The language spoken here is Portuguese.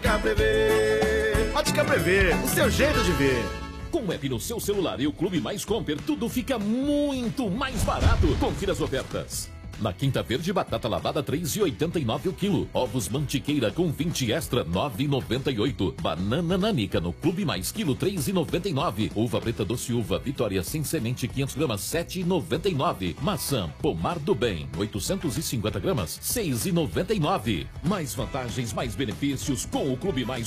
Ótica Prevê. Ótica Prevê, o seu jeito de ver. Com o app no seu celular e o Clube Mais Compre, tudo fica muito mais barato. Confira as ofertas. Na Quinta Verde, batata lavada 3,89 o quilo. Ovos Mantiqueira com 20 extra 9,98. Banana nanica no Clube Mais quilo 3,99. Uva preta doce uva Vitória sem semente 500 gramas 7,99. Maçã Pomar do Bem 850 gramas 6,99. Mais vantagens, mais benefícios com o Clube Mais.